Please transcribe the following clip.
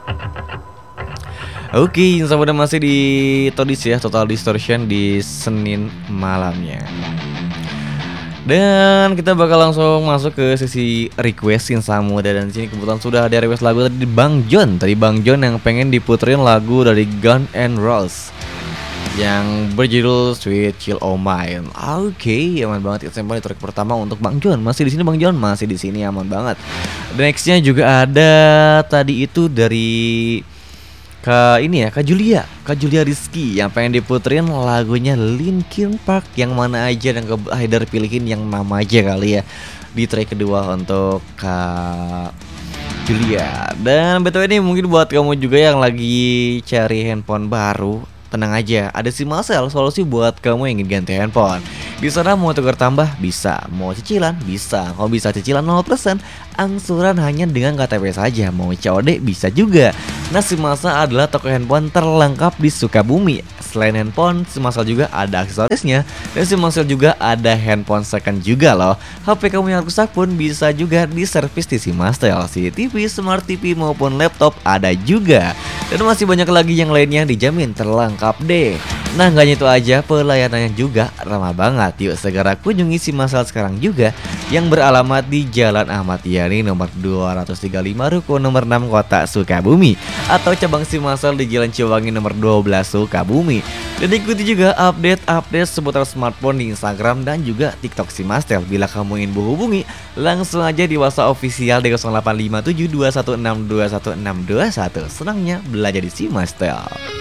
Oke, sama masih di Todis ya, Total Distortion di Senin malamnya. Dan kita bakal langsung masuk ke sesi requestin Samuda. Dan sini kebetulan sudah ada request lagu dari Bang John. Tadi Bang John yang pengen diputerin lagu dari Guns N' Roses yang berjudul Sweet Chill O' Mine. Oke, aman banget. Sampai track pertama untuk Bang John. Masih di sini Bang John, masih di sini aman banget. Nextnya juga ada tadi itu dari Kak ini ya, Kak Julia Rizky yang pengen diputerin lagunya Linkin Park yang mana aja dan Kak Haidar pilihin yang nama aja kali ya di track kedua untuk Kak Julia. Dan betul ini mungkin buat kamu juga yang lagi cari handphone baru, tenang aja, ada si Marcel solusi buat kamu yang ingin ganti handphone. Di sana mau tukar tambah bisa, mau cicilan bisa. Kalau bisa cicilan 0%, angsuran hanya dengan KTP saja. Mau COD bisa juga. Nah, si Masa adalah toko handphone terlengkap di Sukabumi. Selain handphone, si Masal juga ada aksesorisnya. Dan si Masal juga ada handphone second juga loh. HP kamu yang rusak pun bisa juga diservis di si Masal. Si TV, Smart TV maupun laptop ada juga. Dan masih banyak lagi yang lainnya dijamin terlengkap deh. Nah, gak itu aja, pelayanannya juga ramah banget. Yuk segera kunjungi si Masal sekarang juga yang beralamat di Jalan Ahmad Yani nomor 235 Ruko nomor 6 Kota Sukabumi, atau cabang si Masal di Jalan Ciwangi nomor 12 Sukabumi. Dan ikuti juga update seputar smartphone di Instagram dan juga TikTok si Mastel. Bila kamu ingin menghubungi, langsung aja di WhatsApp official di 085721621621. Senangnya belajar di si Mastel.